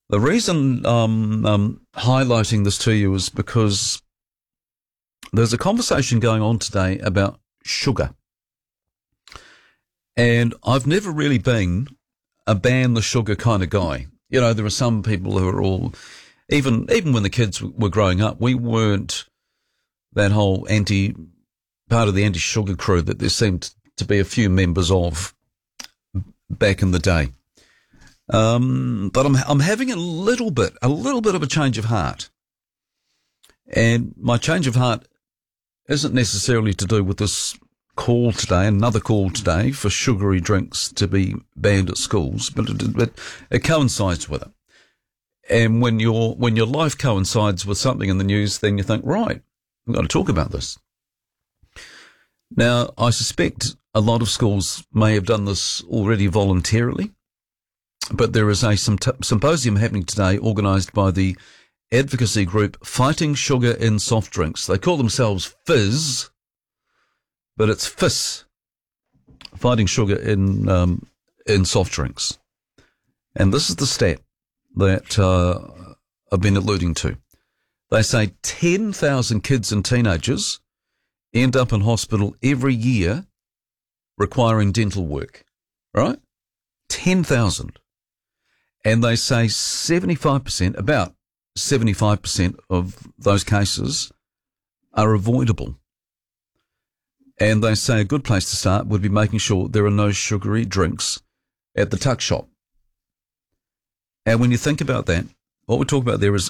The reason I'm highlighting this to you is because there's a conversation going on today about sugar. And I've never really been a ban the sugar kind of guy. You know, there are some people who are all, even when the kids were growing up, we weren't that whole part of the anti-sugar crew that there seemed to be a few members of back in the day. But I'm having a little bit of a change of heart. And my change of heart isn't necessarily to do with this call today, another call today for sugary drinks to be banned at schools, but it coincides with it. And when your life coincides with something in the news, then you think, right, we've got to talk about this. Now, I suspect a lot of schools may have done this already voluntarily, but there is a symposium happening today organised by the advocacy group Fighting Sugar in Soft Drinks. They call themselves Fizz, but it's FIS, Fighting Sugar in Soft Drinks. And this is the stat that I've been alluding to. They say 10,000 kids and teenagers end up in hospital every year requiring dental work, right? 10,000. And they say about 75% of those cases are avoidable. And they say a good place to start would be making sure there are no sugary drinks at the tuck shop. And when you think about that, what we're talking about there is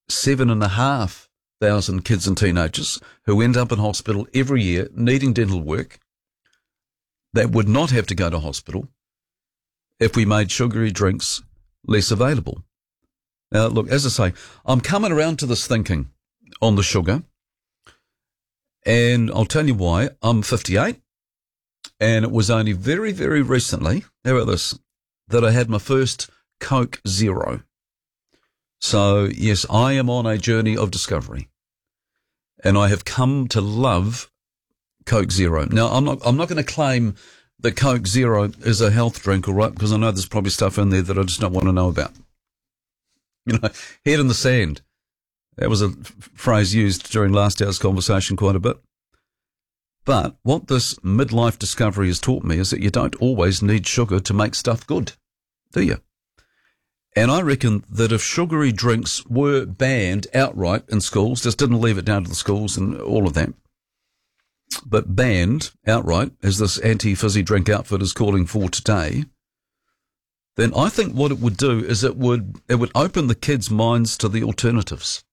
7,500 kids and teenagers who end up in hospital every year needing dental work that would not have to go to hospital if we made sugary drinks less available. Now, look, as I say, I'm coming around to this thinking on the sugar, and I'll tell you why. I'm 58, and it was only very, very recently, how about this, that I had my first Coke Zero. So, yes, I am on a journey of discovery, and I have come to love Coke Zero. Now, I'm not going to claim that Coke Zero is a health drink, all right, because I know there's probably stuff in there that I just don't want to know about. You know, head in the sand. That was a phrase used during last hour's conversation quite a bit. But what this midlife discovery has taught me is that you don't always need sugar to make stuff good, do you? And I reckon that if sugary drinks were banned outright in schools, just didn't leave it down to the schools and all of that, but banned outright, as this anti-fizzy drink outfit is calling for today, then I think what it would do is it would open the kids' minds to the alternatives.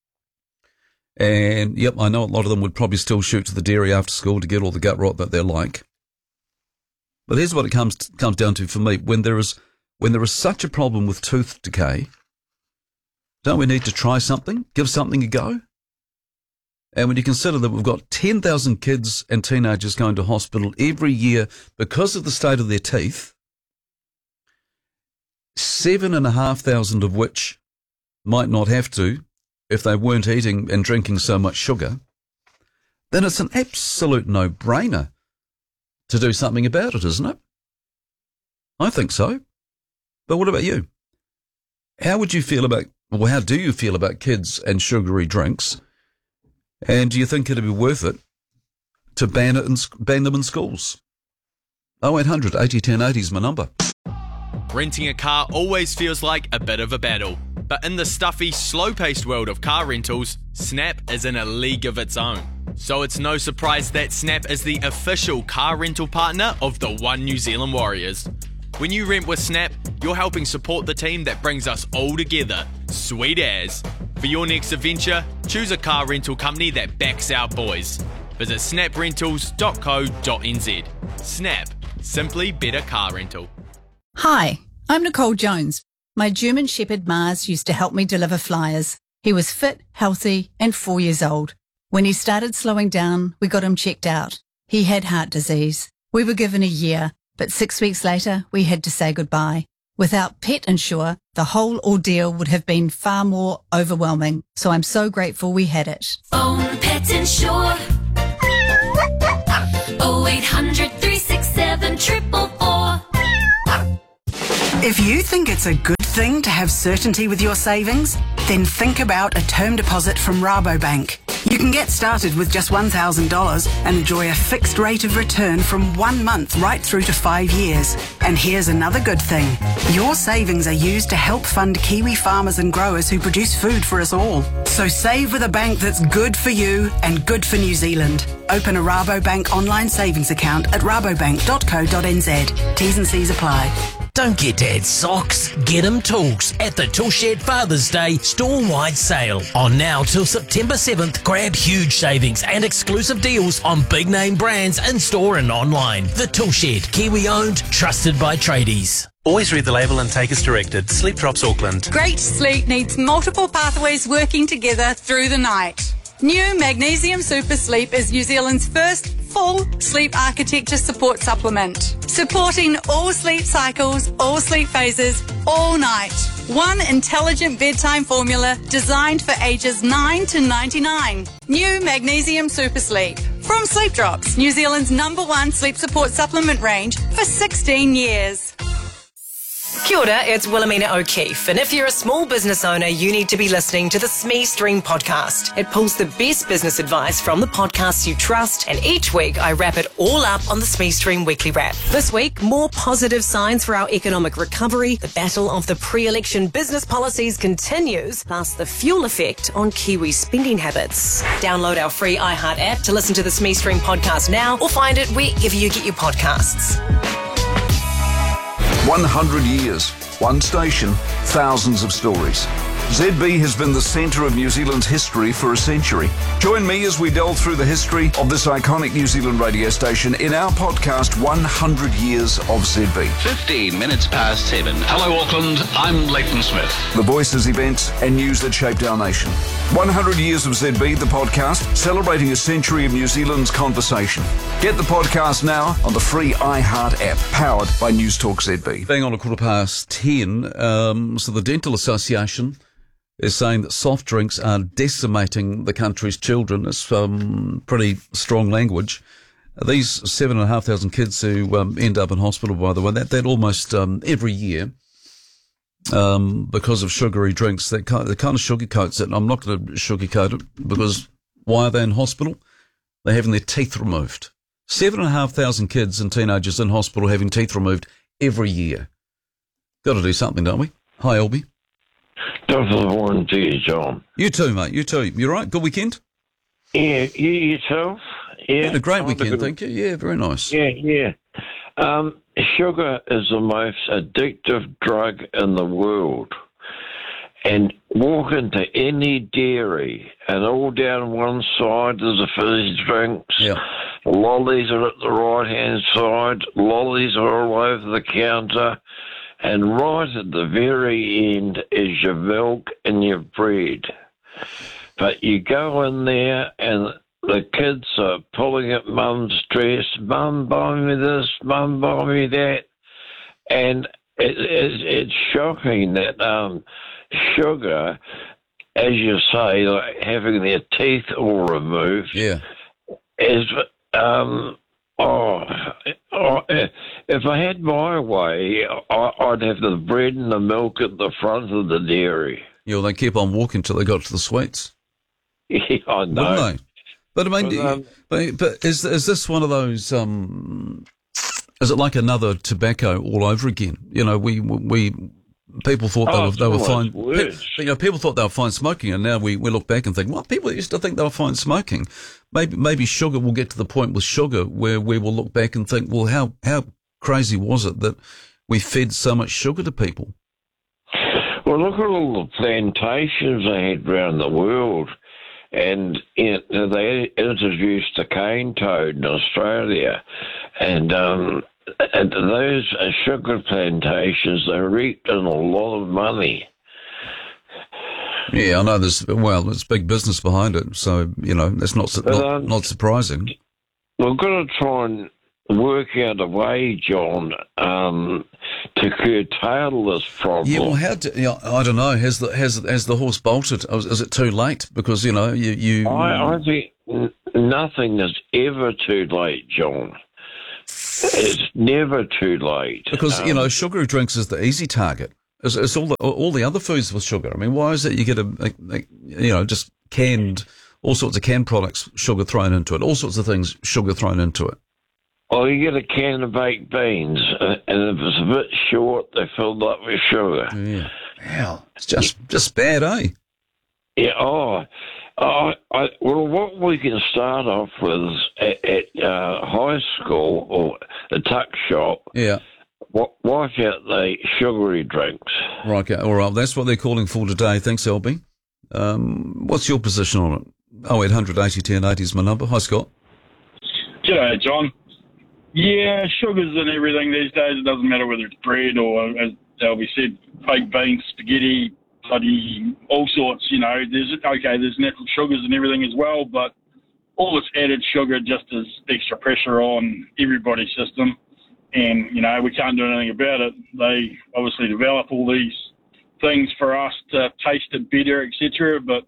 And, yep, I know a lot of them would probably still shoot to the dairy after school to get all the gut rot that they're like. But here's what it comes down to for me. When there is such a problem with tooth decay, don't we need to try something, give something a go? And when you consider that we've got 10,000 kids and teenagers going to hospital every year because of the state of their teeth, 7,500 of which might not have to if they weren't eating and drinking so much sugar, then it's an absolute no-brainer to do something about it, isn't it? I think so. But what about you? How do you feel about kids and sugary drinks? And do you think it'd be worth it to ban them in schools? 0800 80 10 80 is my number. Renting a car always feels like a bit of a battle. But in the stuffy, slow-paced world of car rentals, Snap is in a league of its own. So it's no surprise that Snap is the official car rental partner of the One New Zealand Warriors. When you rent with Snap, you're helping support the team that brings us all together. Sweet as. For your next adventure, choose a car rental company that backs our boys. Visit snaprentals.co.nz. Snap. Simply better car rental. Hi, I'm Nicole Jones. My German Shepherd Mars used to help me deliver flyers. He was fit, healthy, and 4 years old. When he started slowing down, we got him checked out. He had heart disease. We were given a year, but 6 weeks later, we had to say goodbye. Without Pet Insure, the whole ordeal would have been far more overwhelming. So I'm so grateful we had it. Phone Pet Insure. 0800 367 444. If you think it's a good thing to have certainty with your savings? Then think about a term deposit from Rabobank. You can get started with just $1,000 and enjoy a fixed rate of return from 1 month right through to 5 years. And here's another good thing. Your savings are used to help fund Kiwi farmers and growers who produce food for us all. So save with a bank that's good for you and good for New Zealand. Open a Rabobank online savings account at rabobank.co.nz. T's and C's apply. Don't get Dad socks, get him tools at the Toolshed Father's Day store-wide sale. On now till September 7th, grab huge savings and exclusive deals on big name brands in-store and online. The Toolshed, Kiwi-owned, trusted by tradies. Always read the label and take as directed. Sleep Drops Auckland. Great sleep needs multiple pathways working together through the night. New Magnesium Super Sleep is New Zealand's first full sleep architecture support supplement, supporting all sleep cycles, all sleep phases, all night. One intelligent bedtime formula designed for ages 9 to 99. New Magnesium Super Sleep. From Sleep Drops, New Zealand's #1 sleep support supplement range for 16 years. Kia ora, it's Wilhelmina O'Keefe, and if you're a small business owner, you need to be listening to the SME Stream podcast. It pulls the best business advice from the podcasts you trust, and each week I wrap it all up on the SME Stream Weekly Wrap. This week, more positive signs for our economic recovery, the battle of the pre-election business policies continues, plus the fuel effect on Kiwi spending habits. Download our free iHeart app to listen to the SME Stream podcast now, or find it wherever you get your podcasts. 100 years, one station, thousands of stories. ZB has been the centre of New Zealand's history for a century. Join me as we delve through the history of this iconic New Zealand radio station in our podcast, 100 Years of ZB. 15 minutes past 7. Hello, Auckland. I'm Leighton Smith. The voices, events and news that shaped our nation. 100 Years of ZB, the podcast, celebrating a century of New Zealand's conversation. Get the podcast now on the free iHeart app, powered by News Talk ZB. Being on 10:15, so the Dental Association is saying that soft drinks are decimating the country's children. It's pretty strong language. These 7,500 kids who end up in hospital, by the way, that almost every year, because of sugary drinks, that kind of sugarcoats it. I'm not going to sugarcoat it, because why are they in hospital? They're having their teeth removed. 7,500 kids and teenagers in hospital having teeth removed every year. Got to do something, don't we? Hi, Elby. Top of the morning to you, John. You too, mate. You too. You right? Good weekend? Yeah, you yourself? Yeah. Had a great weekend, thank you. Yeah, very nice. Yeah. Sugar is the most addictive drug in the world. And walk into any dairy, and all down one side there's a fizzy drinks. Yeah. Lollies are at the right-hand side. Lollies are all over the counter. And right at the very end is your milk and your bread. But you go in there and the kids are pulling at mum's dress. Mum, buy me this. Mum, buy me that. And it's shocking that sugar, as you say, like having their teeth all removed, is... if I had my way, I'd have the bread and the milk at the front of the dairy. Yeah, well, they keep on walking till they got to the sweets. Yeah, I know. Wouldn't they? But I mean, but is this one of those? Is it like another tobacco all over again? You know, we people thought they were fine. People thought they were fine smoking, and now we look back and think, well, people used to think they were fine smoking. Maybe sugar will get to the point with sugar where we will look back and think, well, how crazy was it that we fed so much sugar to people? Well, look at all the plantations they had around the world, and they introduced the cane toad in Australia, and those sugar plantations, they reaped in a lot of money. Yeah, I know there's big business behind it, so, you know, that's not surprising. We've got to try and work out a way, John, to curtail this problem. Yeah, well, I don't know. Has the horse bolted? Is it too late? Because, you know, I think nothing is ever too late, John. It's never too late. Because, you know, sugary drinks is the easy target. It's all the other foods with sugar. I mean, why is it you get just all sorts of canned products, sugar thrown into it, all sorts of things, sugar thrown into it? Well, you get a can of baked beans, and if it's a bit short, they filled up with sugar. Yeah. Wow. It's just bad, eh? Yeah, well, what we can start off with at high school or the tuck shop, wipe out the sugary drinks. Right, all right. That's what they're calling for today. Thanks, LB. What's your position on it? 0800 80 10 80 is my number. Hi, Scott. G'day, John. Yeah, sugars and everything these days. It doesn't matter whether it's bread or, as LB said, baked beans, spaghetti, bloody all sorts, there's natural sugars and everything as well, but all this added sugar just is extra pressure on everybody's system, and, we can't do anything about it. They obviously develop all these things for us to taste it better, etc., but,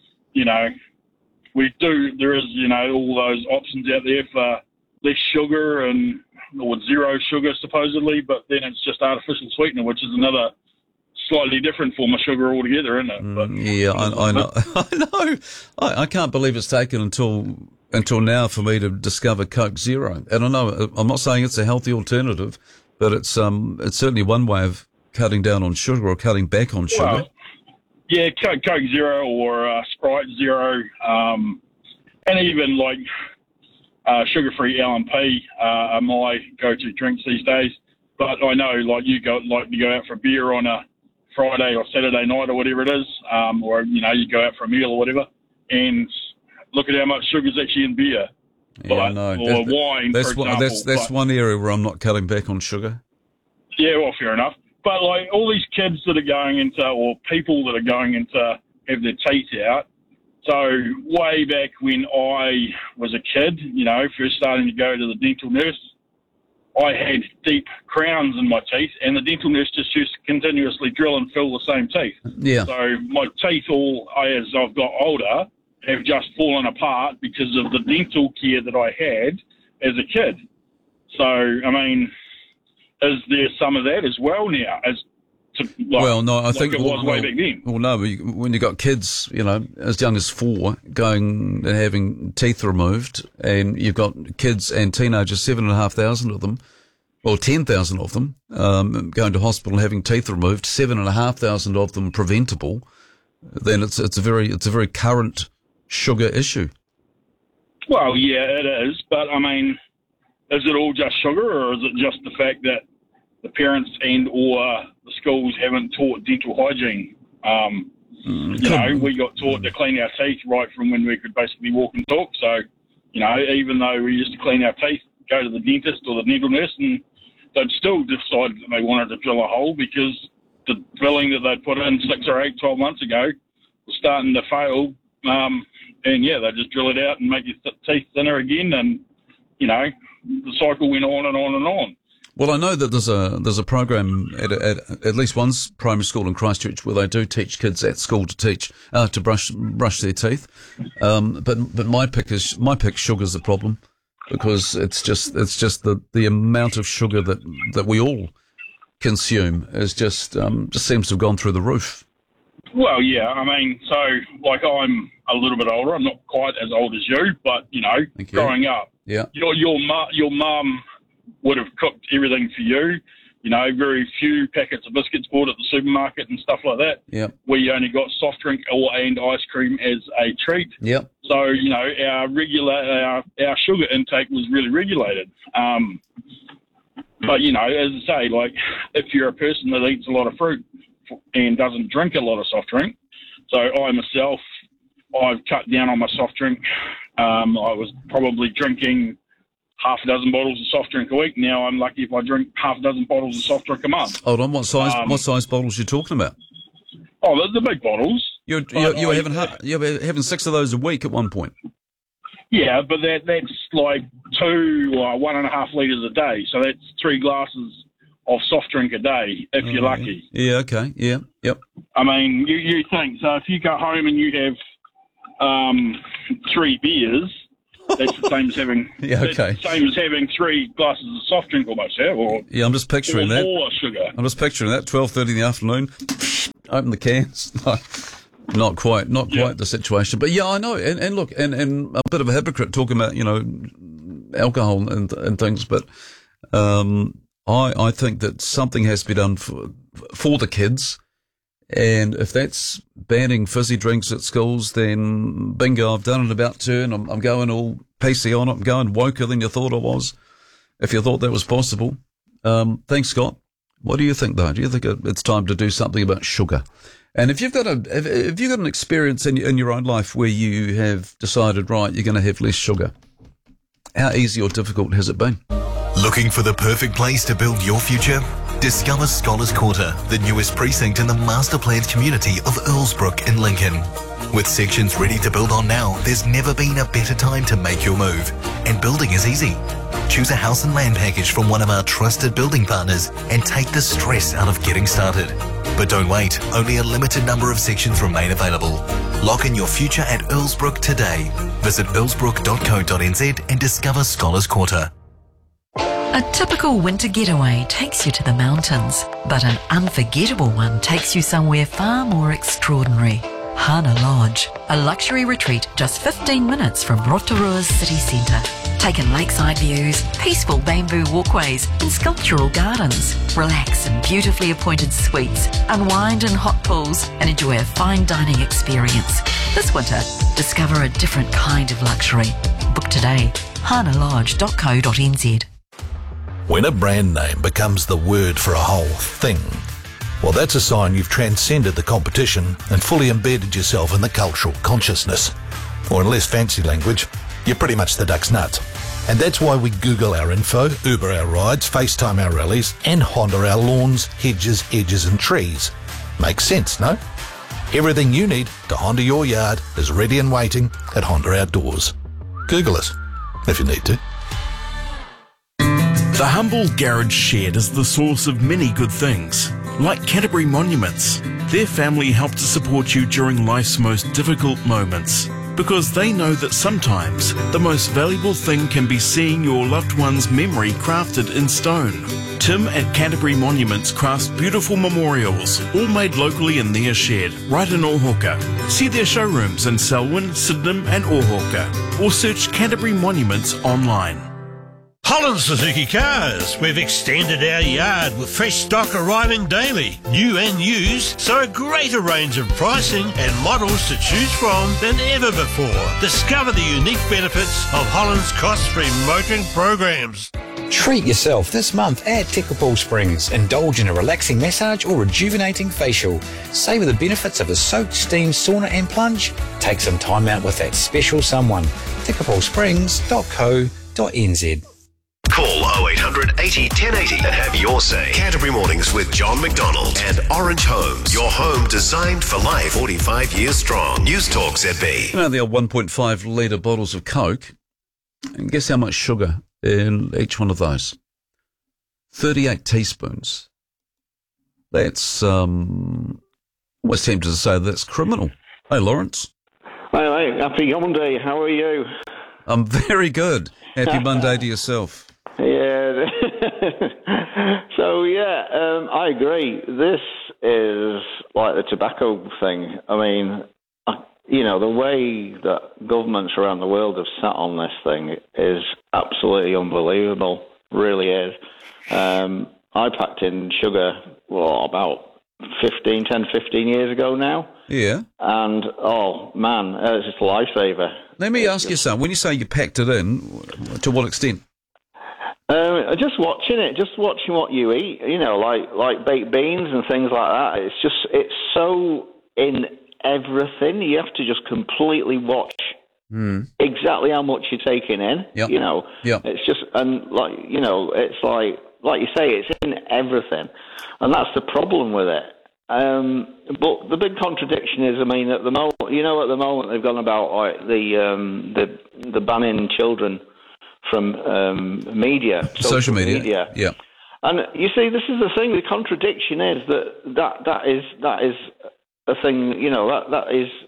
there is, all those options out there for less sugar or zero sugar, supposedly, but then it's just artificial sweetener, which is another slightly different form of sugar altogether, isn't it? But, I know. I know. I can't believe it's taken until now for me to discover Coke Zero. And I know I'm not saying it's a healthy alternative, but it's certainly one way of cutting down on sugar or cutting back on sugar. Well, yeah, Coke Zero or Sprite Zero, and even like sugar-free L&P are my go-to drinks these days. But I know, like you go out for a beer on a Friday or Saturday night or whatever it is, or you go out for a meal or whatever, and look at how much sugar's actually in beer. Yeah, I know. Or wine, for example. That's one area where I'm not cutting back on sugar. Yeah, well, fair enough. But like all these kids that are going into, or people that are going into, have their teeth out. So way back when I was a kid, first starting to go to the dental nurse, I had deep crowns in my teeth, and the dental nurse just used to continuously drill and fill the same teeth. Yeah. So my teeth, as I've got older, have just fallen apart because of the dental care that I had as a kid. So, I mean, is there some of that as well now? I think it was way back then. Well, no, when you got kids, as young as 4 going and having teeth removed, and you've got kids and teenagers, 7,500 of them, or 10,000 of them, going to hospital and having teeth removed, 7,500 of them preventable, then it's a very current sugar issue. Well, yeah, it is, but I mean, is it all just sugar, or is it just the fact that the parents and or the schools haven't taught dental hygiene? We got taught to clean our teeth right from when we could basically walk and talk. So, even though we used to clean our teeth, go to the dentist or the dental nurse, and they'd still decide that they wanted to drill a hole because the drilling that they'd put in 6 or 8, 12 months ago was starting to fail. And yeah, they just drill it out and make your teeth thinner again, and the cycle went on and on and on. Well, I know that there's a program at least one primary school in Christchurch where they do teach kids at school to brush their teeth. But my pick sugar's the problem, because it's just the amount of sugar that we all consume is just seems to have gone through the roof. Well, yeah, I mean, so like I'm a little bit older. I'm not quite as old as you, but growing up, yeah, your mum would have cooked everything for you. Very few packets of biscuits bought at the supermarket and stuff like that. Yeah. We only got soft drink and ice cream as a treat. Yep. So, our sugar intake was really regulated. But, as I say, like, if you're a person that eats a lot of fruit and doesn't drink a lot of soft drink, so I've cut down on my soft drink. I was probably drinking half a dozen bottles of soft drink a week. Now I'm lucky if I drink half a dozen bottles of soft drink a month. Hold on, what size bottles are you talking about? Oh, the big bottles. You were having 6 of those a week at one point. Yeah, but that's like 2 or 1.5 litres a day. So that's 3 glasses of soft drink a day, if you're lucky. Yeah, okay, yeah, yep. I mean, you think, so if you go home and you have 3 beers, That's the same as having that's the same as having 3 glasses of soft drink almost, or yeah, I'm just picturing that. More sugar. I'm just picturing that. 12:30 in the afternoon, open the cans. Not quite the situation, but yeah, I know. And look, and a bit of a hypocrite talking about alcohol and things, but I think that something has to be done for the kids. And if that's banning fizzy drinks at schools, then bingo, I've done it about turn. I'm going all PC on it. I'm going woker than you thought I was, if you thought that was possible. Thanks, Scott. What do you think, though? Do you think it's time to do something about sugar? And if you've got an experience in your own life where you have decided, right, you're going to have less sugar, how easy or difficult has it been? Looking for the perfect place to build your future? Discover Scholars Quarter, the newest precinct in the master-planned community of Earlsbrook in Lincoln. With sections ready to build on now, there's never been a better time to make your move. And building is easy. Choose a house and land package from one of our trusted building partners and take the stress out of getting started. But don't wait, only a limited number of sections remain available. Lock in your future at Earlsbrook today. Visit earlsbrook.co.nz and discover Scholars Quarter. A typical winter getaway takes you to the mountains, but an unforgettable one takes you somewhere far more extraordinary. Hana Lodge, a luxury retreat just 15 minutes from Rotorua's city centre. Take in lakeside views, peaceful bamboo walkways and sculptural gardens. Relax in beautifully appointed suites, unwind in hot pools and enjoy a fine dining experience. This winter, discover a different kind of luxury. Book today, hanalodge.co.nz. When a brand name becomes the word for a whole thing, well, that's a sign you've transcended the competition and fully embedded yourself in the cultural consciousness. Or in less fancy language, you're pretty much the duck's nuts. And that's why we Google our info, Uber our rides, FaceTime our rallies, and Honda our lawns, hedges, edges and trees. Makes sense, no? Everything you need to Honda your yard is ready and waiting at Honda Outdoors. Google us, if you need to. The humble garage shed is the source of many good things, like Canterbury Monuments. Their family help to support you during life's most difficult moments, because they know that sometimes the most valuable thing can be seeing your loved one's memory crafted in stone. Tim at Canterbury Monuments crafts beautiful memorials, all made locally in their shed, right in Ohoka. See their showrooms in Selwyn, Sydenham and Ohoka, or search Canterbury Monuments online. Holland Suzuki Cars. We've extended our yard with fresh stock arriving daily, new and used, so a greater range of pricing and models to choose from than ever before. Discover the unique benefits of Holland's cost-free motoring programs. Treat yourself this month at Tekapō Springs. Indulge in a relaxing massage or rejuvenating facial. Savour the benefits of a soaked, steamed sauna and plunge. Take some time out with that special someone. tekapōsprings.co.nz. Call 0800 80 1080 and have your say. Canterbury Mornings with John McDonald and Orange Homes. Your home designed for life. 45 years strong. News Talk ZB. You know, the old 1.5 litre bottles of Coke. And guess how much sugar in each one of those? 38 teaspoons. That's, almost tempted to say that's criminal. Hey, Lawrence. Hey, happy Monday. How are you? I'm very good. Happy Monday to yourself. Yeah. So, I agree. This is like the tobacco thing. I mean, the way that governments around the world have sat on this thing is absolutely unbelievable. Really is. I packed in sugar, about 15 years ago now. Yeah. And, oh, man, it's just a lifesaver. Let me ask you something. When you say you packed it in, to what extent? Just watching what you eat, like baked beans and things like that. It's so in everything. You have to just completely watch exactly how much you're taking in. Yep. It's just, and it's like you say, it's in everything. And that's the problem with it. But the big contradiction is, at the moment, they've gone about like the banning children from media, social media. Yeah. And you see, this is the thing. The contradiction is that is a thing. That is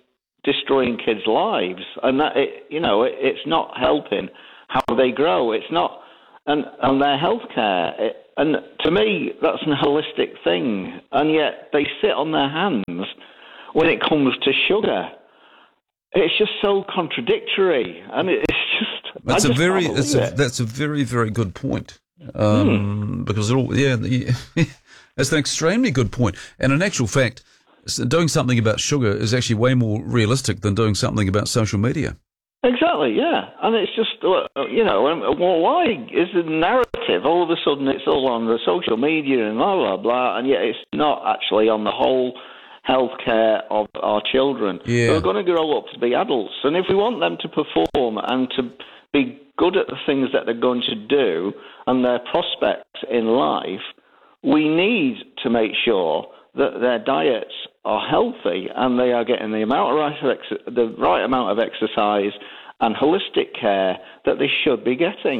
destroying kids' lives, and that it's not helping how they grow. It's not, and their healthcare. And to me, that's a holistic thing, and yet they sit on their hands when it comes to sugar. It's just so contradictory, and it's just. That's a very, very good point. Because they're all, it's an extremely good point. And in actual fact, doing something about sugar is actually way more realistic than doing something about social media. Exactly, yeah. And it's just, why is the narrative all of a sudden it's all on the social media and blah, blah, blah, and yet it's not actually on the whole healthcare of our children who are going to grow up to be adults. And if we want them to perform and to be good at the things that they're going to do and their prospects in life, we need to make sure that their diets are healthy and they are getting the right amount of exercise and holistic care that they should be getting.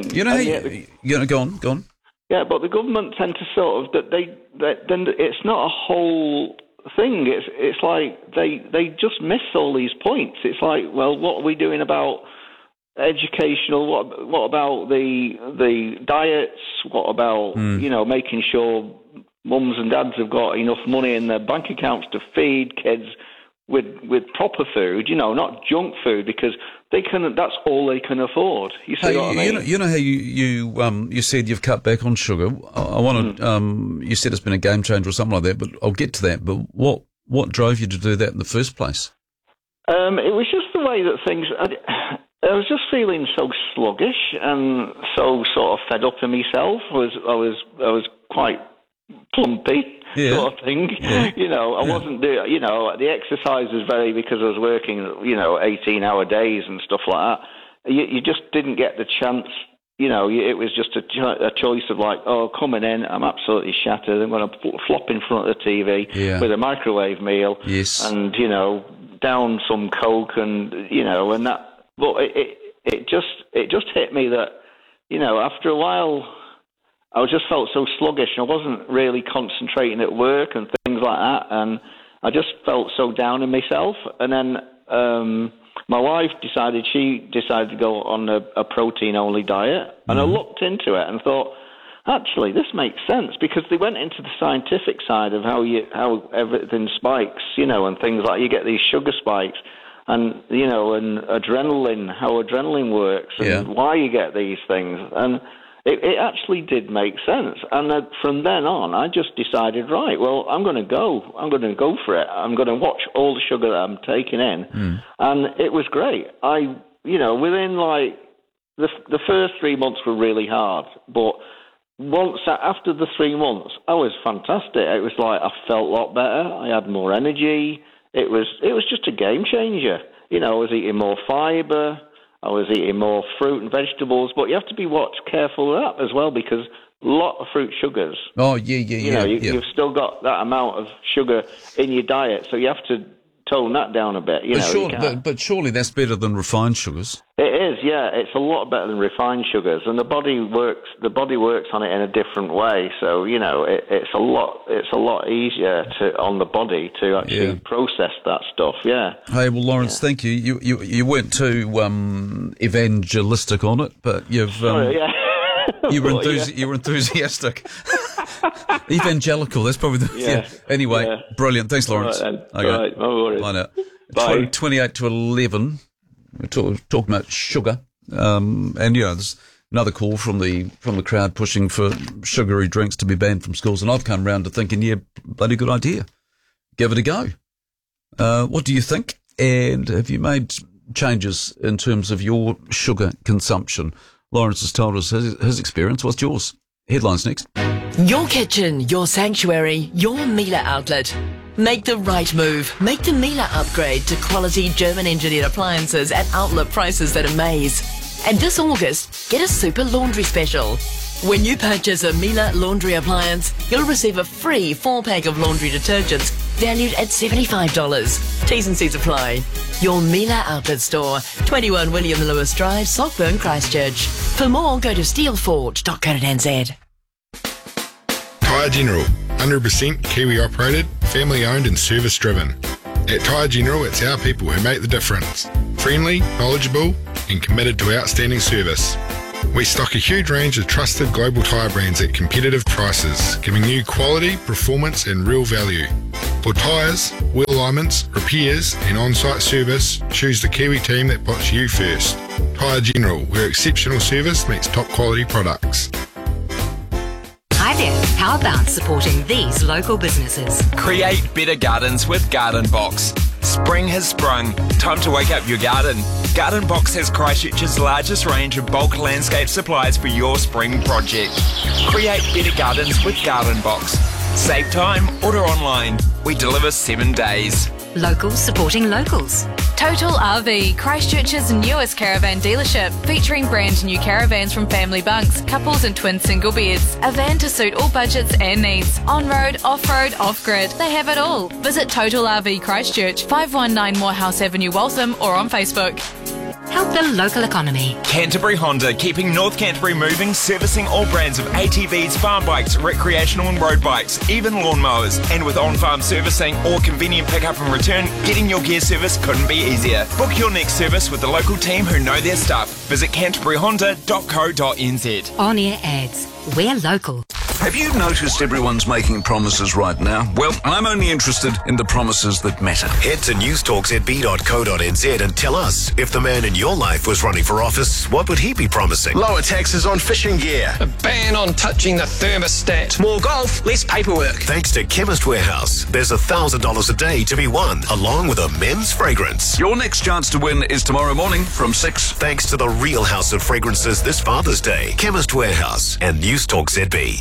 Go on. Yeah, but the government tend to sort of then it's not a whole thing. It's like they just miss all these points. It's like, well, what are we doing about educational? What about the diets? What about making sure mums and dads have got enough money in their bank accounts to feed kids with proper food, not junk food, because that's all they can afford. You see what I mean? You know how you said you've cut back on sugar. I want to. You said it's been a game changer or something like that, but I'll get to that. But what drove you to do that in the first place? It was just the way that things. I was just feeling so sluggish and so sort of fed up in myself. I was quite plumpy, sort of thing. I wasn't doing, the exercise was because I was working, 18-hour days and stuff like that. You just didn't get the chance, it was just a choice of like, coming in, I'm absolutely shattered, I'm going to flop in front of the TV with a microwave meal and, down some Coke and, and that. But it just hit me that, after a while, I just felt so sluggish and I wasn't really concentrating at work and things like that. And I just felt so down in myself. And then my wife decided to go on a protein-only diet. And I looked into it and thought, actually, this makes sense, because they went into the scientific side of how everything spikes, and things like you get these sugar spikes. And, and adrenaline, how adrenaline works and why you get these things. And it actually did make sense. And from then on, I just decided, right, well, I'm going to go for it. I'm going to watch all the sugar that I'm taking in. And it was great. Within like the first 3 months were really hard. But after the 3 months, I was fantastic. It was like I felt a lot better. I had more energy. It was just a game changer. I was eating more fibre. I was eating more fruit and vegetables. But you have to be careful of that as well, because a lot of fruit sugars. Oh, yeah. You've still got that amount of sugar in your diet, so you have to tone that down a bit. But surely that's better than refined sugars. It is, yeah. It's a lot better than refined sugars, and the body works on it in a different way. So it's a lot easier on the body to actually process that stuff. Yeah. Hey, well, Lawrence, thank you. You weren't too evangelistic on it, but you were enthusiastic. Evangelical, that's probably the... Anyway, brilliant. Thanks, Lawrence. All right, then. Right, no worries. Bye now. Bye. 28 to 11. We're talking about sugar. There's another call from the crowd pushing for sugary drinks to be banned from schools. And I've come round to thinking, bloody good idea. Give it a go. What do you think? And have you made changes in terms of your sugar consumption? Lawrence has told us his experience. What's yours? Headlines next. Your kitchen, your sanctuary, your Miele outlet. Make the right move. Make the Miele upgrade to quality German-engineered appliances at outlet prices that amaze. And this August, get a super laundry special. When you purchase a Miele laundry appliance, you'll receive a free 4-pack of laundry detergents valued at $75. T's and C's apply. Your Miele outlet store, 21 William Lewis Drive, Sockburn, Christchurch. For more, go to steelforge.co.nz. Tyre General, 100% Kiwi operated, family owned and service driven. At Tyre General, it's our people who make the difference. Friendly, knowledgeable, and committed to outstanding service. We stock a huge range of trusted global tyre brands at competitive prices, giving you quality, performance and real value. For tyres, wheel alignments, repairs and on-site service, choose the Kiwi team that puts you first. Tyre General, where exceptional service meets top quality products. Hi there, how about supporting these local businesses? Create better gardens with Garden Box. Spring has sprung. Time to wake up your garden. Garden Box has Christchurch's largest range of bulk landscape supplies for your spring project. Create better gardens with Garden Box. Save time, order online. We deliver 7 days. Locals supporting locals. Total RV, Christchurch's newest caravan dealership, featuring brand new caravans from family bunks, couples and twin single beds. A van to suit all budgets and needs. On-road, off-road, off-grid, they have it all. Visit Total RV Christchurch, 519 Morehouse Avenue, Waltham, or on Facebook. Help the local economy. Canterbury Honda, keeping North Canterbury moving, servicing all brands of ATVs, farm bikes, recreational and road bikes, even lawnmowers. And with on-farm servicing or convenient pick-up and return, getting your gear service couldn't be easier. Book your next service with the local team who know their stuff. Visit canterburyhonda.co.nz. On-air ads. We're local. Have you noticed everyone's making promises right now? Well, I'm only interested in the promises that matter. Head to newstalkzb.co.nz and tell us, if the man in your life was running for office, what would he be promising? Lower taxes on fishing gear. A ban on touching the thermostat. More golf, less paperwork. Thanks to Chemist Warehouse, there's $1,000 a day to be won, along with a men's fragrance. Your next chance to win is tomorrow morning from 6. Thanks to the Real House of Fragrances this Father's Day. Chemist Warehouse and Newstalk ZB.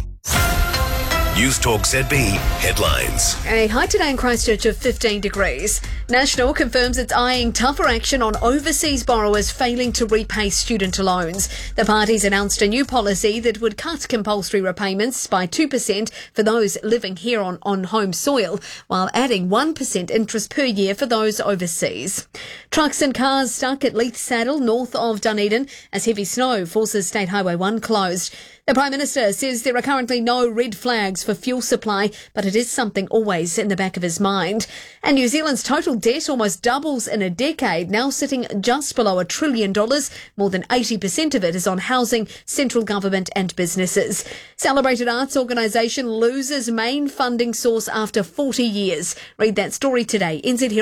Newstalk ZB headlines. A high today in Christchurch of 15 degrees. National confirms it's eyeing tougher action on overseas borrowers failing to repay student loans. The party's announced a new policy that would cut compulsory repayments by 2% for those living here on home soil, while adding 1% interest per year for those overseas. Trucks and cars stuck at Leith Saddle north of Dunedin as heavy snow forces State Highway 1 closed. The Prime Minister says there are currently no red flags for fuel supply, but it is something always in the back of his mind. And New Zealand's total debt almost doubles in a decade, now sitting just below $1 trillion. More than 80% of it is on housing, central government and businesses. Celebrated arts organisation loses main funding source after 40 years. Read that story today,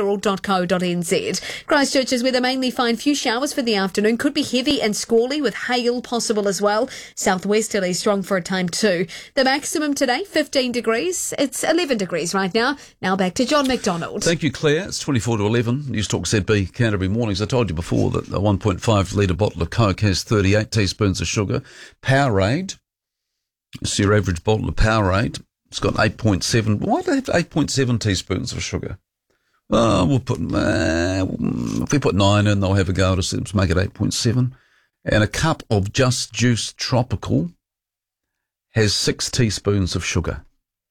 nzherald.co.nz. Christchurch is where they mainly find few showers for the afternoon. Could be heavy and squally with hail possible as well. Southwesterly strong for a time too. The maximum today, 15 degrees. It's 11 degrees right now. Now back to John McDonald. Thank you, Claire. It's 24 to 11. Newstalk ZB Canterbury Mornings. I told you before that a 1.5 litre bottle of Coke has 38 teaspoons of sugar. Powerade, it's your average bottle of Powerade. It's got 8.7. Why do they have 8.7 teaspoons of sugar? We'll put, if we put 9 in, they'll have a go to make it 8.7. And a cup of Just Juice Tropical has 6 teaspoons of sugar.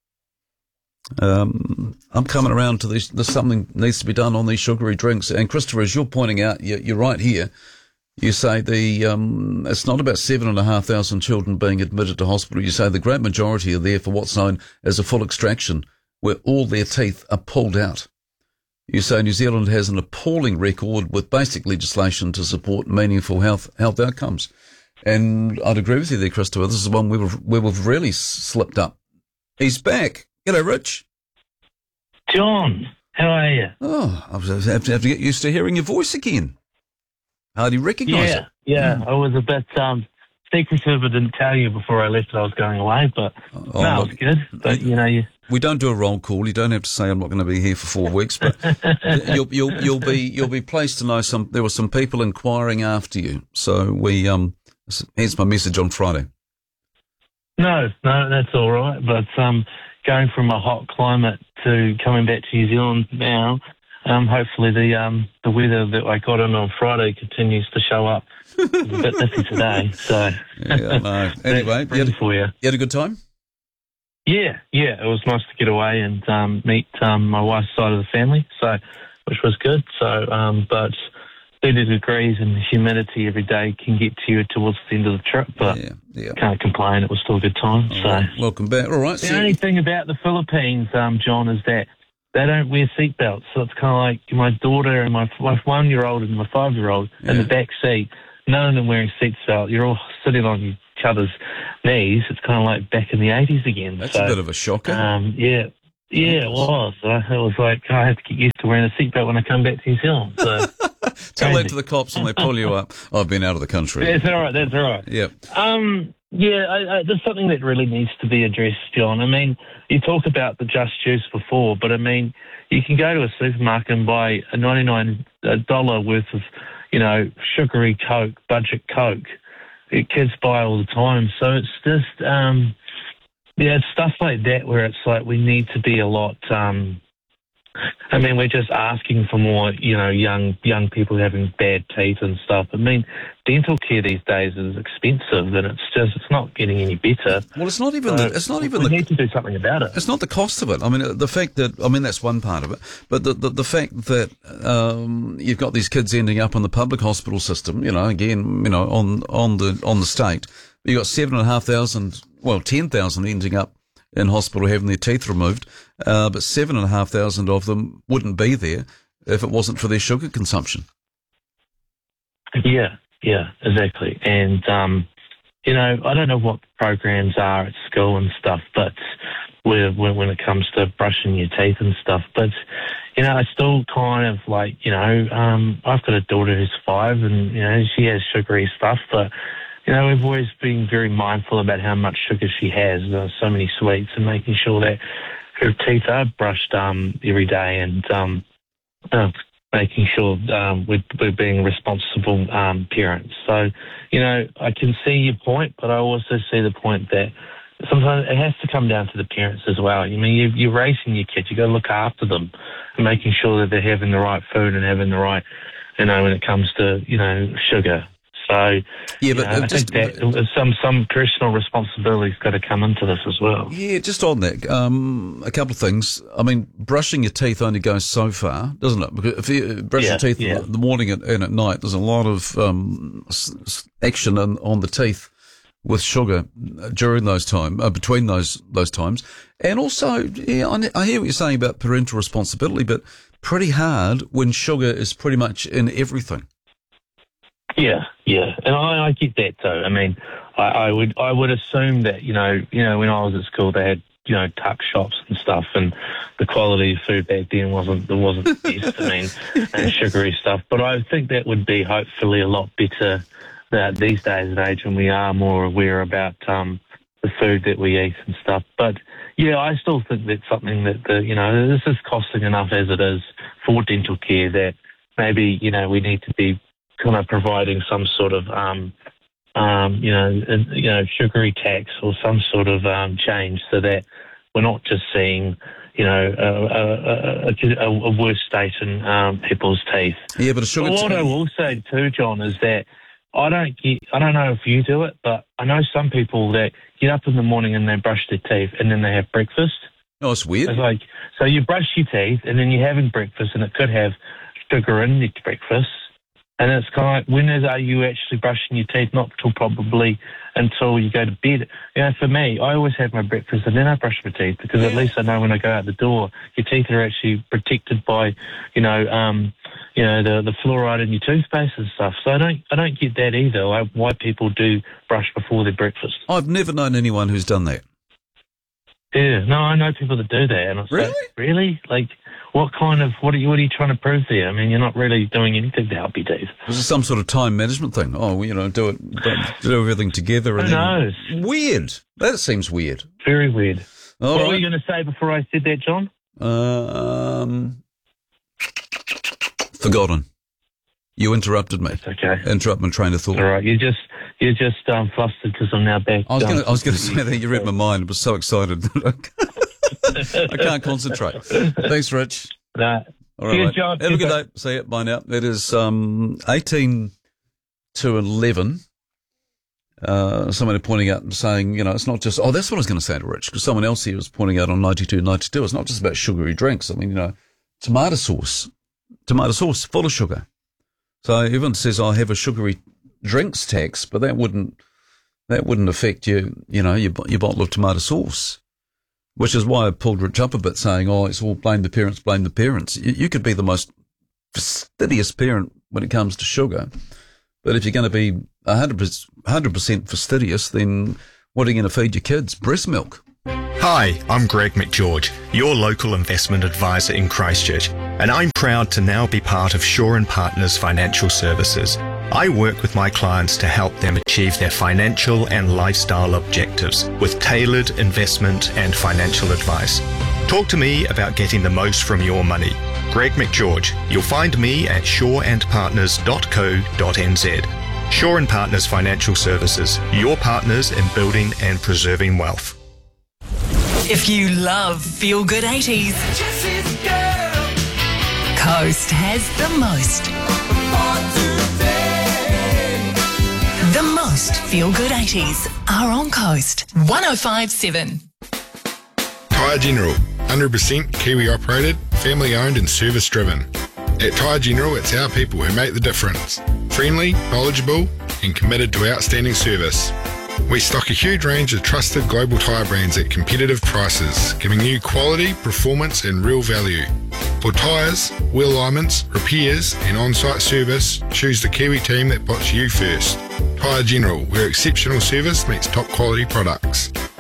I'm coming around to this. There's something needs to be done on these sugary drinks. And Christopher, as you're pointing out, you're right here. You say it's not about 7,500 children being admitted to hospital. You say the great majority are there for what's known as a full extraction, where all their teeth are pulled out. You say New Zealand has an appalling record with basic legislation to support meaningful health outcomes. And I'd agree with you there, Christopher. This is one where we've really slipped up. He's back. G'day, Rich. John, how are you? Oh, I have to get used to hearing your voice again. How do you recognise it? Yeah. I was a bit secretive. I didn't tell you before I left that I was going away, but no, it's good. But we don't do a roll call. You don't have to say I'm not going to be here for 4 weeks, but you'll be pleased to know there were some people inquiring after you. So here's my message on Friday. No, that's all right. But going from a hot climate to coming back to New Zealand now, hopefully the weather that I got in on Friday continues to show up. It's a bit nippy today, so yeah, no. Anyway, you had a good time? Yeah, it was nice to get away and meet my wife's side of the family, which was good. So, but 30 degrees and humidity every day can get to you towards the end of the trip, but can't complain. It was still a good time. All right. Welcome back. All right. The only thing about the Philippines, John, is that they don't wear seatbelts. So it's kind of like my daughter and my 1-year-old and my 5-year-old in the back seat, none of them wearing seatbelt. You're all sitting on each other's knees. It's kind of like back in the 80s again. That's a bit of a shocker. Yeah, it was. It was like, I have to get used to wearing a seatbelt when I come back to New Zealand. So tell that to the cops when they pull you up. I've been out of the country. That's all right. Yep. There's something that really needs to be addressed, John. I mean, you talk about the Just Juice before, but I mean, you can go to a supermarket and buy a $99 worth of, sugary Coke, budget Coke. Kids buy all the time. So it's just, it's stuff like that where it's like we need to be a lot, we're just asking for more, young people having bad teeth and stuff. I mean, dental care these days is expensive, and it's not getting any better. Well, it's not even. We need to do something about it. It's not the cost of it. I mean, the fact that that's one part of it, but the fact that you've got these kids ending up in the public hospital system. On the state, you got 10,000 ending up in hospital having their teeth removed, but 7,500 of them wouldn't be there if it wasn't for their sugar consumption. Yeah, exactly. And, I don't know what programs are at school and stuff, but when it comes to brushing your teeth and stuff, but, I still kind of like, I've got a daughter who's 5 and, she has sugary stuff, but we've always been very mindful about how much sugar she has, so many sweets, and making sure that her teeth are brushed every day, and making sure we're being responsible parents. So, I can see your point, but I also see the point that sometimes it has to come down to the parents as well. I mean, you're raising your kids, you've got to look after them and making sure that they're having the right food and having the right, when it comes to, sugar. So, I think that some personal responsibility's got to come into this as well. Yeah, just on that, a couple of things. I mean, brushing your teeth only goes so far, doesn't it? Because if you brush your teeth in the morning and at night, there's a lot of action on the teeth with sugar during those between those times. And also, I hear what you're saying about parental responsibility, but pretty hard when sugar is pretty much in everything. Yeah, and I get that too. I mean, I would assume that when I was at school they had tuck shops and stuff, and the quality of food back then wasn't the best. I mean, and sugary stuff. But I think that would be hopefully a lot better these days and age when we are more aware about the food that we eat and stuff. But yeah, I still think that's something that this is costing enough as it is for dental care that maybe we need to be kind of providing some sort of, sugary tax or some sort of change so that we're not just seeing, a worse state in people's teeth. Yeah, but what I will say too, John, is that I don't know if you do it, but I know some people that get up in the morning and they brush their teeth and then they have breakfast. Oh, it's weird. It's like, so you brush your teeth and then you're having breakfast and it could have sugar in your breakfast. And it's kind of like, when are you actually brushing your teeth? Not probably until you go to bed. For me, I always have my breakfast and then I brush my teeth because at least I know when I go out the door, your teeth are actually protected by, the fluoride in your toothpaste and stuff. So I don't get that either. Why people do brush before their breakfast. I've never known anyone who's done that. Yeah, no, I know people that do that, and it's like, really? Like, what are you trying to prove there? I mean, you're not really doing anything to help your teeth. Is it some sort of time management thing? Oh, do everything together. Who knows? Weird. That seems weird. Very weird. All what right. were you going to say before I said that, John? Forgotten. You interrupted me. That's okay. Interrupt my train of thought. All right. You're just flustered because I'm now back. I was going to say that you read my mind. I was so excited. I can't concentrate. Thanks, Rich. No. All right, Cheers, John. Have a good day. See you. Bye now. It is 18 to 11. Somebody pointing out and saying, it's not just, that's what I was going to say to Rich, because someone else here was pointing out on 92.92, it's not just about sugary drinks. I mean, tomato sauce full of sugar. So everyone says, I'll have a sugary drinks tax, but that wouldn't affect your bottle of tomato sauce. Which is why I pulled Rich up a bit saying, it's all blame the parents, blame the parents. You could be the most fastidious parent when it comes to sugar, but if you're going to be 100% fastidious, then what are you going to feed your kids? Breast milk. Hi, I'm Greg McGeorge, your local investment advisor in Christchurch, and I'm proud to now be part of Shaw & Partners Financial Services. I work with my clients to help them achieve their financial and lifestyle objectives with tailored investment and financial advice. Talk to me about getting the most from your money. Greg McGeorge. You'll find me at shawandpartners.co.nz. Shaw & Partners Financial Services, your partners in building and preserving wealth. If you love feel-good 80s, Coast has the most. The most feel-good 80s are on Coast 105.7. Tyre General, 100% Kiwi operated, family owned and service driven. At Tyre General, it's our people who make the difference. Friendly, knowledgeable and committed to outstanding service. We stock a huge range of trusted global tyre brands at competitive prices, giving you quality, performance and real value. For tyres, wheel alignments, repairs and on-site service, choose the Kiwi team that puts you first. Tyre General, where exceptional service meets top quality products.